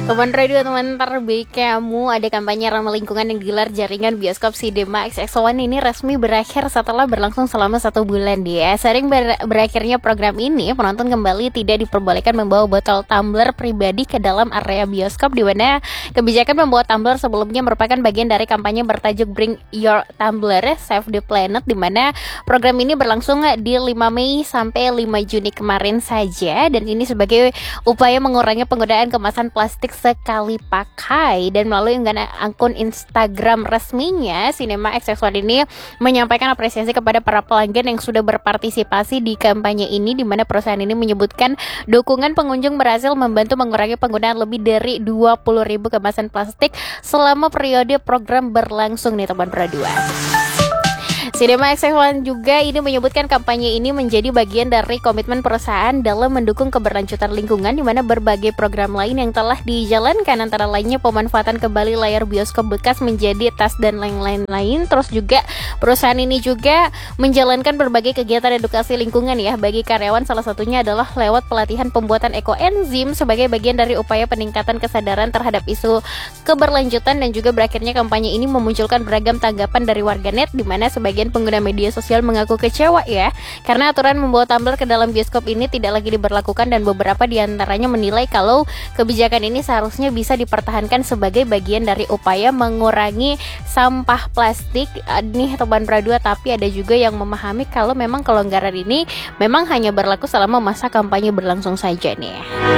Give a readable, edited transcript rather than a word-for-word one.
Teman radio teman terbaik kamu, ada kampanye ramah lingkungan yang digelar jaringan bioskop Cinema XX1 ini resmi berakhir setelah berlangsung selama 1 bulan dia. Sering berakhirnya program ini, penonton kembali tidak diperbolehkan membawa botol tumbler pribadi ke dalam area bioskop, di mana kebijakan membawa tumbler sebelumnya merupakan bagian dari kampanye bertajuk Bring Your Tumbler Save the Planet, di mana program ini berlangsung di 5 Mei sampai 5 Juni kemarin saja, dan ini sebagai upaya mengurangi penggunaan kemasan plastik sekali pakai. Dan melalui unggahan akun Instagram resminya, Cinema XX1 ini menyampaikan apresiasi kepada para pelanggan yang sudah berpartisipasi di kampanye ini, di mana perusahaan ini menyebutkan dukungan pengunjung berhasil membantu mengurangi penggunaan lebih dari 20.000 kemasan plastik selama periode program berlangsung nih teman berdua. Cinema XX1 juga ini menyebutkan kampanye ini menjadi bagian dari komitmen perusahaan dalam mendukung keberlanjutan lingkungan, di mana berbagai program lain yang telah dijalankan, antara lainnya pemanfaatan kembali layar bioskop bekas menjadi tas dan lain-lain. Terus juga perusahaan ini juga menjalankan berbagai kegiatan edukasi lingkungan ya bagi karyawan, salah satunya adalah lewat pelatihan pembuatan ekoenzim sebagai bagian dari upaya peningkatan kesadaran terhadap isu keberlanjutan. Dan juga berakhirnya kampanye ini memunculkan beragam tanggapan dari warganet, di mana sebagian pengguna media sosial mengaku kecewa ya karena aturan membawa tumbler ke dalam bioskop ini tidak lagi diberlakukan, dan beberapa diantaranya menilai kalau kebijakan ini seharusnya bisa dipertahankan sebagai bagian dari upaya mengurangi sampah plastik nih teman Pradua. Tapi ada juga yang memahami kalau memang kelonggaran ini memang hanya berlaku selama masa kampanye berlangsung saja nih.